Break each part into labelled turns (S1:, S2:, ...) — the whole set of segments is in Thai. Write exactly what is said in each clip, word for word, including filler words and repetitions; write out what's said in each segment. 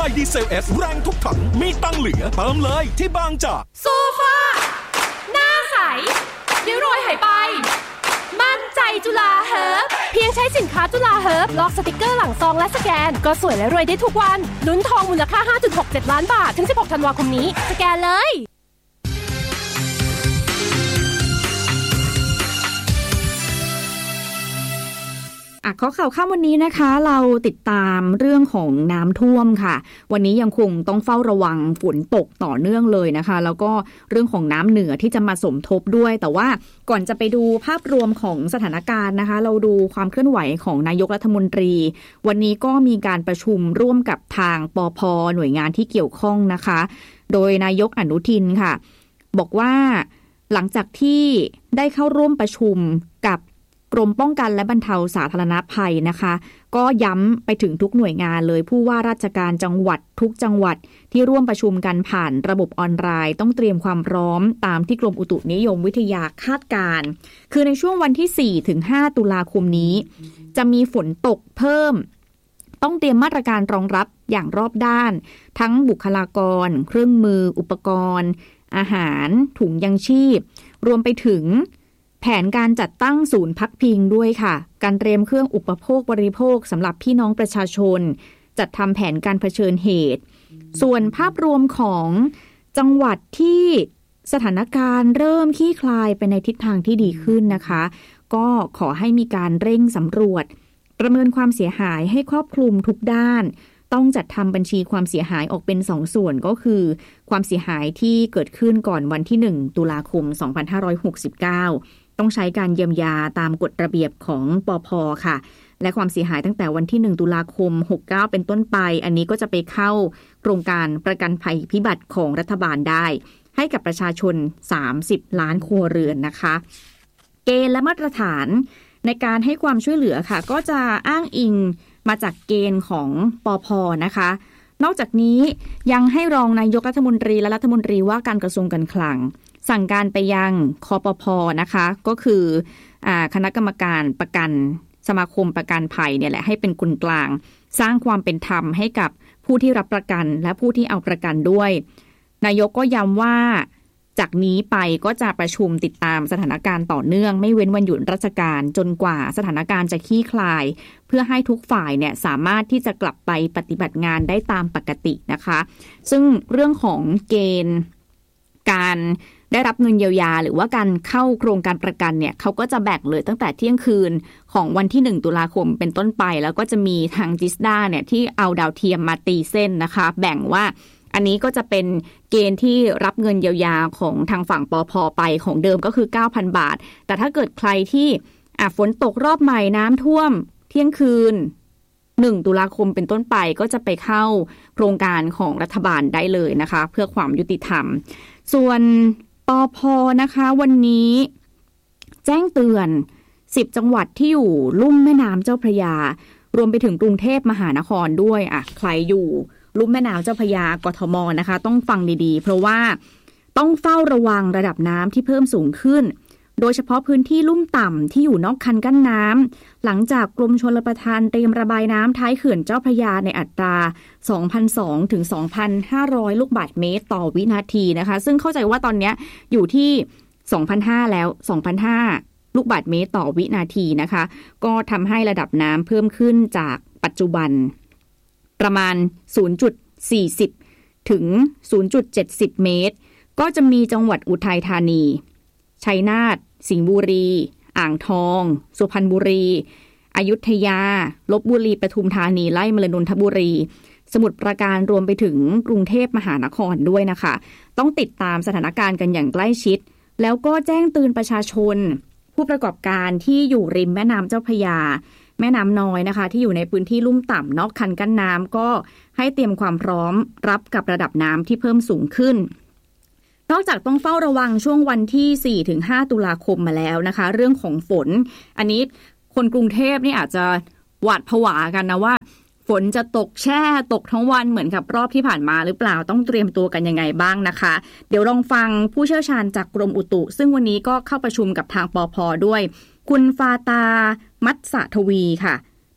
S1: ส่ดีเซล เอส แรงทุกถังมีตังเหลือเติมเลยที่บางจาก
S2: โซฟาหน้าใสริ้วรอยหายไปมั่นใจจุฬาเฮิร์บเพียงใช้สินค้าจุฬาเฮิร์บลอกสติกเกอร์หลังซองและสแกนก็สวยและรวยได้ทุกวันลุ้นทองมูลค่า ห้าจุดหกเจ็ด ล้านบาทถึงสิบหกธันวาคมนี้สแกนเลย
S3: อ่ะข้อข่าวค่ำวันนี้นะคะเราติดตามเรื่องของน้ำท่วมค่ะวันนี้ยังคงต้องเฝ้าระวังฝนตกต่อเนื่องเลยนะคะแล้วก็เรื่องของน้ำเหนือที่จะมาสมทบด้วยแต่ว่าก่อนจะไปดูภาพรวมของสถานการณ์นะคะเราดูความเคลื่อนไหวของนายกรัฐมนตรีวันนี้ก็มีการประชุมร่วมกับทางปภ.หน่วยงานที่เกี่ยวข้องนะคะโดยนายกอนุทินค่ะบอกว่าหลังจากที่ได้เข้าร่วมประชุมกับกรมป้องกันและบรรเทาสาธารณภัยนะคะก็ย้ำไปถึงทุกหน่วยงานเลยผู้ว่าราชการจังหวัดทุกจังหวัดที่ร่วมประชุมกันผ่านระบบออนไลน์ต้องเตรียมความพร้อมตามที่กรมอุตุนิยมวิทยาคาดการณ์คือในช่วงวันที่ สี่ถึงห้า ตุลาคมนี้จะมีฝนตกเพิ่มต้องเตรียมมาตรการรองรับอย่างรอบด้านทั้งบุคลากรเครื่องมืออุปกรณ์อาหารถุงยังชีพรวมไปถึงแผนการจัดตั้งศูนย์พักพิงด้วยค่ะการเตรียมเครื่องอุปโภคบริโภคสำหรับพี่น้องประชาชนจัดทำแผนการเผชิญเหตุส่วนภาพรวมของจังหวัดที่สถานการณ์เริ่มคลี่คลายไปในทิศทางที่ดีขึ้นนะคะก็ขอให้มีการเร่งสำรวจประเมินความเสียหายให้ครอบคลุมทุกด้านต้องจัดทำบัญชีความเสียหายออกเป็นสองส่วนก็คือความเสียหายที่เกิดขึ้นก่อนวันที่หนึ่งตุลาคมสองพันห้าร้อยหกสิบเก้าต้องใช้การเยียวยาตามกฎระเบียบของปภ.ค่ะและความเสียหายตั้งแต่วันที่หนึ่งตุลาคมหกสิบเก้าเป็นต้นไปอันนี้ก็จะไปเข้าโครงการประกันภัยพิบัติของรัฐบาลได้ให้กับประชาชนสามสิบล้านครัวเรือนนะคะเกณฑ์และมาตรฐานในการให้ความช่วยเหลือค่ะก็จะอ้างอิงมาจากเกณฑ์ของปภ.นะคะนอกจากนี้ยังให้รองนายกรัฐมนตรีและรัฐมนตรีว่าการกระทรวงการคลังสั่งการไปยังคปภ.นะคะก็คืออ่าคณะกรรมการประกันสมาคมประกันภัยเนี่ยแหละให้เป็นกลางสร้างความเป็นธรรมให้กับผู้ที่รับประกันและผู้ที่เอาประกันด้วยนายกก็ย้ำว่าจากนี้ไปก็จะประชุมติดตามสถานการณ์ต่อเนื่องไม่เว้นวันหยุดราชการจนกว่าสถานการณ์จะคลี่คลายเพื่อให้ทุกฝ่ายเนี่ยสามารถที่จะกลับไปปฏิบัติงานได้ตามปกตินะคะซึ่งเรื่องของเกณฑ์การได้รับเงินเยียวยาหรือว่าการเข้าโครงการประกันเนี่ยเขาก็จะแบ่งเลยตั้งแต่เที่ยงคืนของวันที่หนึ่งตุลาคมเป็นต้นไปแล้วก็จะมีทางจิสดาเนี่ยที่เอาดาวเทียมมาตีเส้นนะคะแบ่งว่าอันนี้ก็จะเป็นเกณฑ์ที่รับเงินเยียวยาของทางฝั่งปภ.ไปของเดิมก็คือ เก้าพัน บาทแต่ถ้าเกิดใครที่อ่ะฝนตกรอบใหม่น้ำท่วมเที่ยงคืนหนึ่งตุลาคมเป็นต้นไปก็จะไปเข้าโครงการของรัฐบาลได้เลยนะคะเพื่อความยุติธรรมส่วนปภ.นะคะวันนี้แจ้งเตือนสิบจังหวัดที่อยู่ลุ่มแม่น้ำเจ้าพระยารวมไปถึงกรุงเทพมหานครด้วยอ่ะใครอยู่ลุ่มแม่น้ำเจ้าพระยากทม.นะคะต้องฟังดีๆเพราะว่าต้องเฝ้าระวังระดับน้ำที่เพิ่มสูงขึ้นโดยเฉพาะพื้นที่ลุ่มต่ำที่อยู่นอกคันกั้นน้ำหลังจากกรมชลประทานเตรียมระบายน้ำท้ายเขื่อนเจ้าพระยาในอัตรา สองพันสองร้อย ถึง สองพันห้าร้อย ลูกบาศก์เมตรต่อวินาทีนะคะซึ่งเข้าใจว่าตอนนี้อยู่ที่ สองพันห้าร้อย แล้ว สองพันห้าร้อย ลูกบาศก์เมตรต่อวินาทีนะคะก็ทำให้ระดับน้ำเพิ่มขึ้นจากปัจจุบันประมาณ ศูนย์จุดสี่ศูนย์ ถึง ศูนย์จุดเจ็ดศูนย์ เมตรก็จะมีจังหวัดอุทัยธานีชัยนาทสิงห์บุรีอ่างทองสุพรรณบุรีอยุธยาลพบุรีปทุมธานีไล่มาเลยนนทบุรีสมุทรปราการรวมไปถึงกรุงเทพมหานครด้วยนะคะต้องติดตามสถานการณ์กันอย่างใกล้ชิดแล้วก็แจ้งเตือนประชาชนผู้ประกอบการที่อยู่ริมแม่น้ำเจ้าพระยาแม่น้ำน้อยนะคะที่อยู่ในพื้นที่ลุ่มต่ำนอกคันกั้นน้ำก็ให้เตรียมความพร้อมรับกับระดับน้ำที่เพิ่มสูงขึ้นนอกจากต้องเฝ้าระวังช่วงวันที่ สี่ถึงห้า ตุลาคมมาแล้วนะคะเรื่องของฝนอันนี้คนกรุงเทพนี่อาจจะหวาดผวากันนะว่าฝนจะตกแช่ตกทั้งวันเหมือนกับรอบที่ผ่านมาหรือเปล่าต้องเตรียมตัวกันยังไงบ้างนะคะเดี๋ยวลองฟังผู้เชี่ยวชาญจากกรมอุตุซึ่งวันนี้ก็เข้าประชุมกับทางปภ.ด้วยคุณฟาตามัตสะทวีค่ะ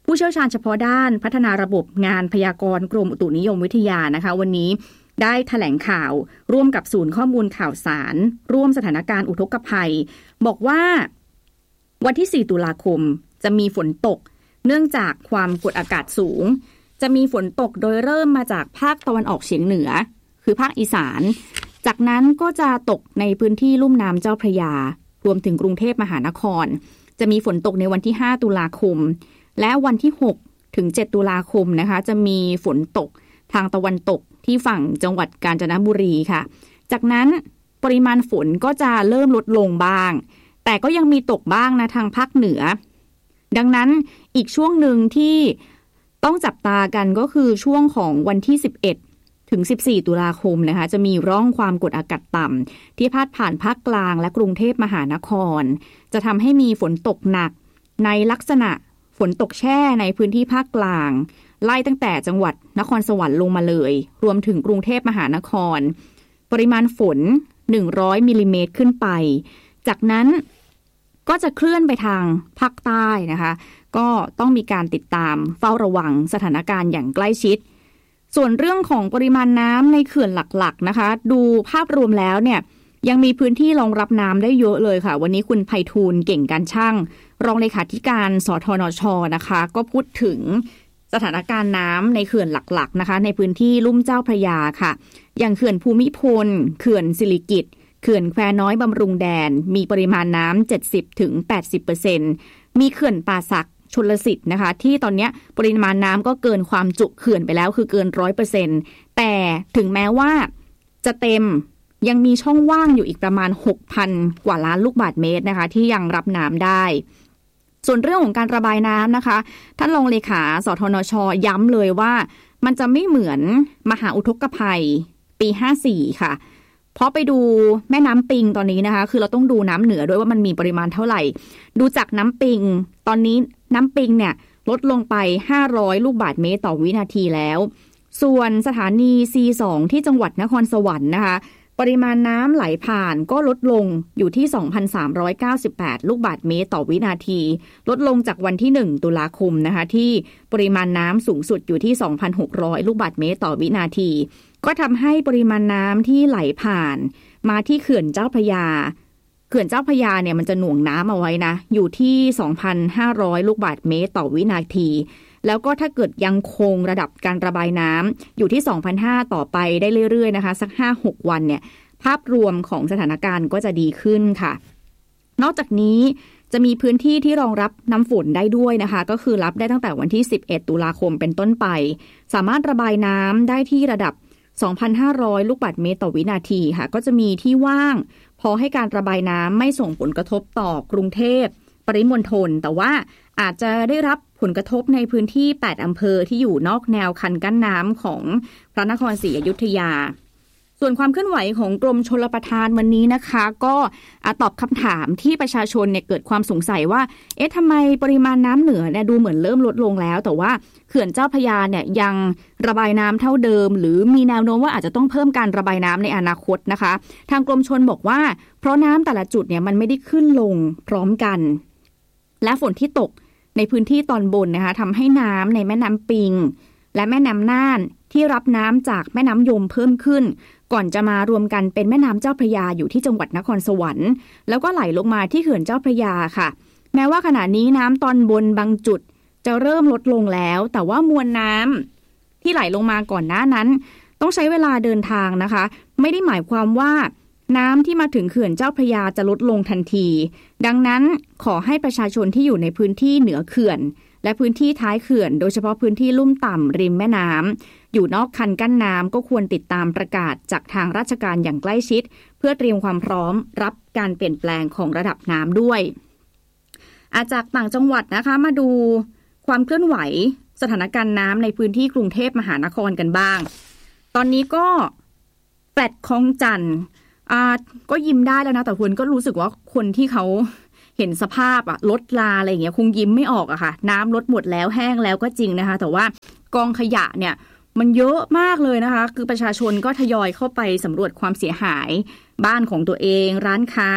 S3: ผู้เชี่ยวชาญเฉพาะด้านพัฒนาระบบงานพยากรณ์กรมอุตุนิยมวิทยานะคะวันนี้ได้แถลงข่าวร่วมกับศูนย์ข้อมูลข่าวสารร่วมสถานการณ์อุทกภัยบอกว่าวันที่สี่ตุลาคมจะมีฝนตกเนื่องจากความกดอากาศสูงจะมีฝนตกโดยเริ่มมาจากภาคตะวันออกเฉียงเหนือคือภาคอีสานจากนั้นก็จะตกในพื้นที่ลุ่มน้ำเจ้าพระยารวมถึงกรุงเทพมหานครจะมีฝนตกในวันที่ห้าตุลาคมและวันที่หกถึงเจ็ดตุลาคมนะคะจะมีฝนตกทางตะวันตกที่ฝั่งจังหวัดกาญจนบุรีค่ะจากนั้นปริมาณฝนก็จะเริ่มลดลงบ้างแต่ก็ยังมีตกบ้างนะทางภาคเหนือดังนั้นอีกช่วงหนึ่งที่ต้องจับตากันก็คือช่วงของวันที่สิบเอ็ดถึงสิบสี่ตุลาคมนะคะจะมีร่องความกดอากาศต่ำที่พาดผ่านภาคกลางและกรุงเทพมหานครจะทำให้มีฝนตกหนักในลักษณะฝนตกแช่ในพื้นที่ภาคกลางไล่ตั้งแต่จังหวัดนครสวรรค์ลงมาเลยรวมถึงกรุงเทพมหานครปริมาณฝนหนึ่งร้อยมิลลิเมตรขึ้นไปจากนั้นก็จะเคลื่อนไปทางภาคใต้นะคะก็ต้องมีการติดตามเฝ้าระวังสถานการณ์อย่างใกล้ชิดส่วนเรื่องของปริมาณน้ำในเขื่อนหลักๆนะคะดูภาพรวมแล้วเนี่ยยังมีพื้นที่รองรับน้ำได้เยอะเลยค่ะวันนี้คุณไพฑูรย์เก่งการช่างรองเลขาธิการสทนช.นะคะก็พูดถึงสถานการณ์น้ำในเขื่อนหลักๆนะคะในพื้นที่ลุ่มเจ้าพระยาค่ะอย่างเขื่อนภูมิพลเขื่อนสิริกิติ์เขื่อนแควน้อยบำรุงแดนมีปริมาณน้ำ เจ็ดสิบถึงแปดสิบเปอร์เซ็นต์ มีเขื่อนป่าสักชลสิทธิ์นะคะที่ตอนนี้ปริมาณน้ำก็เกินความจุเขื่อนไปแล้วคือเกิน ร้อยเปอร์เซ็นต์ แต่ถึงแม้ว่าจะเต็มยังมีช่องว่างอยู่อีกประมาณ หกพัน กว่าล้านลูกบาศก์เมตรนะคะที่ยังรับน้ำได้ส่วนเรื่องของการระบายน้ำนะคะท่านรองเลขาสทนช.ย้ำเลยว่ามันจะไม่เหมือนมหาอุทกภัยปีห้าสี่ค่ะเพราะไปดูแม่น้ำปิงตอนนี้นะคะคือเราต้องดูน้ำเหนือด้วยว่ามันมีปริมาณเท่าไหร่ดูจากน้ำปิงตอนนี้น้ำปิงเนี่ยลดลงไปห้าร้อยลูกบาศก์เมตรต่อวินาทีแล้วส่วนสถานี ซี สอง ที่จังหวัดนครสวรรค์นะคะปริมาณน้ำไหลผ่านก็ลดลงอยู่ที่ สองพันสามร้อยเก้าสิบแปด ลูกบาศก์เมตรต่อวินาทีลดลงจากวันที่หนึ่งตุลาคมนะคะที่ปริมาณน้ำสูงสุดอยู่ที่ สองพันหกร้อย ลูกบาศก์เมตรต่อวินาทีก็ทำให้ปริมาณน้ำที่ไหลผ่านมาที่เขื่อนเจ้าพระยาเขื่อนเจ้าพระยาเนี่ยมันจะหน่วงน้ำเอาไว้นะอยู่ที่ สองพันห้าร้อย ลูกบาศก์เมตรต่อวินาทีแล้วก็ถ้าเกิดยังคงระดับการระบายน้ำอยู่ที่ สองพันห้าร้อย ต่อไปได้เรื่อยๆนะคะสัก ห้าหก วันเนี่ยภาพรวมของสถานการณ์ก็จะดีขึ้นค่ะนอกจากนี้จะมีพื้นที่ที่รองรับน้ำฝนได้ด้วยนะคะก็คือรับได้ตั้งแต่วันที่สิบเอ็ดตุลาคมเป็นต้นไปสามารถระบายน้ำได้ที่ระดับ สองพันห้าร้อย ลูกบาศก์เมตรต่อวินาทีค่ะก็จะมีที่ว่างพอให้การระบายน้ำไม่ส่งผลกระทบต่อกรุงเทพปริมณฑลแต่ว่าอาจจะได้รับผลกระทบในพื้นที่แปดอำเภอที่อยู่นอกแนวคันกั้นน้ำของพระนครศรีอยุธยาส่วนความเคลื่อนไหวของกรมชลประทานวันนี้นะคะก็ตอบคำถามที่ประชาชนเนี่ยเกิดความสงสัยว่าเอ๊ะทำไมปริมาณน้ำเหนือเนี่ยดูเหมือนเริ่มลดลงแล้วแต่ว่าเขื่อนเจ้าพระยาเนี่ยยังระบายน้ำเท่าเดิมหรือมีแนวโน้มว่าอาจจะต้องเพิ่มการระบายน้ำในอนาคตนะคะทางกรมชลบอกว่าเพราะน้ำแต่ละจุดเนี่ยมันไม่ได้ขึ้นลงพร้อมกันและฝนที่ตกในพื้นที่ตอนบนนะคะทำให้น้ำในแม่น้ำปิงและแม่น้ำน่านที่รับน้ำจากแม่น้ำยมเพิ่มขึ้นก่อนจะมารวมกันเป็นแม่น้ำเจ้าพระยาอยู่ที่จังหวัดนครสวรรค์แล้วก็ไหลลงมาที่เขื่อนเจ้าพระยาค่ะแม้ว่าขณะนี้น้ำตอนบนบางจุดจะเริ่มลดลงแล้วแต่ว่ามวลน้ำที่ไหลลงมาก่อนหน้านั้นต้องใช้เวลาเดินทางนะคะไม่ได้หมายความว่าน้ำที่มาถึงเขื่อนเจ้าพระยาจะลดลงทันทีดังนั้นขอให้ประชาชนที่อยู่ในพื้นที่เหนือเขื่อนและพื้นที่ท้ายเขื่อนโดยเฉพาะพื้นที่ลุ่มต่ำริมแม่น้ำอยู่นอกคันกั้นน้ำก็ควรติดตามประกาศจากทางราชการอย่างใกล้ชิดเพื่อเตรียมความพร้อมรับการเปลี่ยนแปลงของระดับน้ำด้วยอาจากต่างจังหวัดนะคะมาดูความเคลื่อนไหวสถานการณ์น้ำในพื้นที่กรุงเทพมหานครกันบ้างตอนนี้ก็แฟลตคลองจันทน์อ่าก็ยิ้มได้แล้วนะแต่คุณก็รู้สึกว่าคนที่เขาเห็นสภาพอะรถลาอะไรอย่างเงี้ยคงยิ้มไม่ออกอะค่ะน้ำลดหมดแล้วแห้งแล้วก็จริงนะคะแต่ว่ากองขยะเนี่ยมันเยอะมากเลยนะคะคือประชาชนก็ทยอยเข้าไปสำรวจความเสียหายบ้านของตัวเองร้านค้า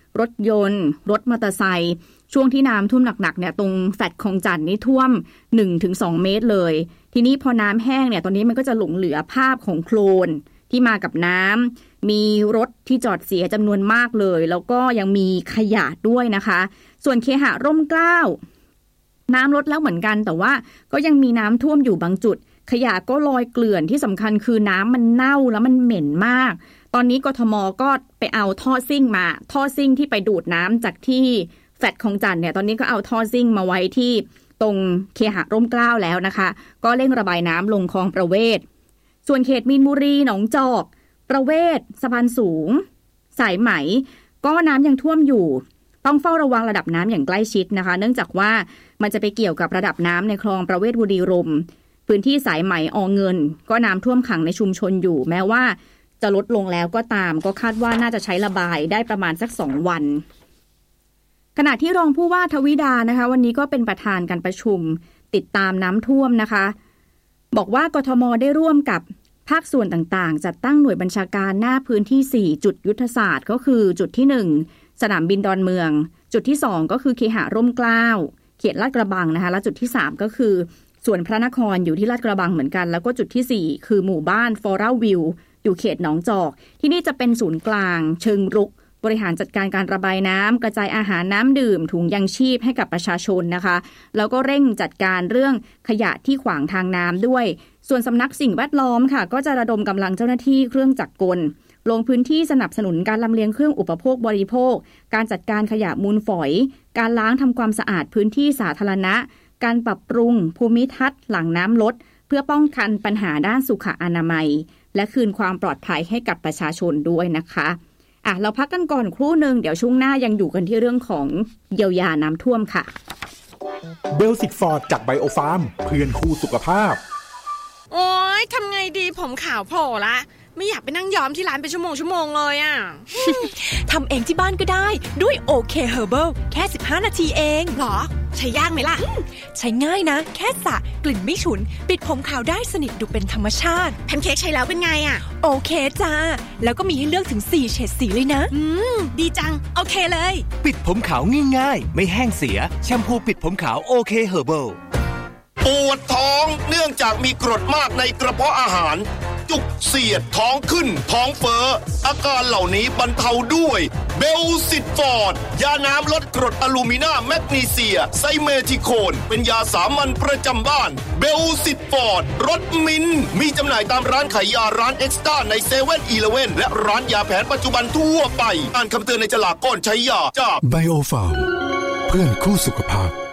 S3: รถยนต์รถมอเตอร์ไซค์ช่วงที่น้ำท่วมหนักๆเนี่ยตรงแฟลตคลองจันทน์นี่ท่วม หนึ่งถึงสอง เมตรเลยทีนี้พอน้ำแห้งเนี่ยตอนนี้มันก็จะหลงเหลือภาพของโคลนที่มากับน้ำมีรถที่จอดเสียจำนวนมากเลยแล้วก็ยังมีขยะด้วยนะคะส่วนเคหะร่มเกล้าน้ำลดแล้วเหมือนกันแต่ว่าก็ยังมีน้ำท่วมอยู่บางจุดขยะก็ลอยเกลื่อนที่สำคัญคือน้ำมันเน่าแล้วมันเหม็นมากตอนนี้กทมก็ไปเอาท่อซิ่งมาท่อซิ่งที่ไปดูดน้ำจากที่แฟลตคลองจันทน์เนี่ยตอนนี้ก็เอาท่อซิ่งมาไว้ที่ตรงเคหะร่มเกล้าแล้วนะคะก็เร่งระบายน้ำลงคลองประเวศส่วนเขตมีนบุรีหนองจอกประเวศสะพานสูงสายไหมก็น้ำยังท่วมอยู่ต้องเฝ้าระวังระดับน้ำอย่างใกล้ชิดนะคะเนื่องจากว่ามันจะไปเกี่ยวกับระดับน้ำในคลองประเวศบุรีรมย์พื้นที่สายไหมอเงินก็น้ำท่วมขังในชุมชนอยู่แม้ว่าจะลดลงแล้วก็ตามก็คาดว่าน่าจะใช้ระบายได้ประมาณสักสองวันขณะที่รองผู้ว่าทวิดานะคะวันนี้ก็เป็นประธานการประชุมติดตามน้ำท่วมนะคะบอกว่ากทมได้ร่วมกับภาคส่วนต่างๆจัดตั้งหน่วยบัญชาการหน้าพื้นที่สี่จุดยุทธศาสตร์ก็คือจุดที่หนึ่งสนามบินดอนเมืองจุดที่สองก็คือเคหะร่มเกล้าเขตลาดกระบังนะคะและจุดที่สามก็คือสวนพระนครอยู่ที่ลาดกระบังเหมือนกันแล้วก็จุดที่สี่คือหมู่บ้านฟอร่าวิวอยู่เขตหนองจอกที่นี่จะเป็นศูนย์กลางเชิงรุกบริหารจัดการการระบายน้ำกระจายอาหารน้ำดื่มถุงยังชีพให้กับประชาชนนะคะแล้วก็เร่งจัดการเรื่องขยะที่ขวางทางน้ำด้วยส่วนสำนักสิ่งแวดล้อมค่ะก็จะระดมกำลังเจ้าหน้าที่เครื่องจักรกลลงพื้นที่สนับสนุนการลำเลียงเครื่องอุปโภคบริโภคการจัดการขยะมูลฝอยการล้างทำความสะอาดพื้นที่สาธารณะการปรับปรุงภูมิทัศน์หลังน้ำลดเพื่อป้องกันปัญหาด้านสุขอนามัยและคืนความปลอดภัยให้กับประชาชนด้วยนะคะอ่ะเราพักกันก่อนครู่นึงเดี๋ยวช่วงหน้ายังอยู่กันที่เรื่องของเยียวยาน้ำท่วมค่ะ
S1: เบลสิกฟอร์ดจากไบโอฟาร์มเพื่อนคู่สุขภาพ
S4: โอ๊ยทำไงดีผมขาวโผล่ละไม่อยากไปนั่งย้อมที่ร้านเป็นชั่วโมงชั่วโมงเลยอ่ะ
S5: ทำเองที่บ้านก็ได้ด้วยโอเคเฮอร์เบิลแค่สิบห้านาทีเอง
S4: หรอใช้ยากไหมล่ะ
S5: ใช้ง่ายนะแค่สระกลิ่นไม่ฉุนปิดผมขาวได้สนิทดูเป็นธรรมชาติ
S4: แพนเค้กใช้แล้วเป็นไงอ่ะ
S5: โอเคจ้าแล้วก็มีให้เลือกถึงสี่เฉดสีเลยนะ
S4: อืมดีจังโอเคเลย
S6: ปิดผมขาวง่ายๆไม่แห้งเสียแชมพูปิดผมขาวโอเคเฮอร์เบิล
S7: ปวดท้องเนื่องจากมีกรดมากในกระเพาะอาหารจุกเสียดท้องขึ้นท้องเฟ้ออาการเหล่านี้บรรเทาด้วยเบลซิตฟอร์ดยาน้ำลดกรดอะลูมินาแมกนีเซียไซเมทิโคนเป็นยาสามัญประจำบ้านเบลซิตฟอร์ดรสมิ้นมีจำหน่ายตามร้านขายยาร้านเอ็กซ์ต้าในเซเว่นอีเลฟเว่นและร้านยาแผนปัจจุบันทั่วไปอ่านคำเตือนในฉลากก่อนใช้ยาจาก
S1: ไบโอฟาร์มเพื่อนคู่สุขภาพ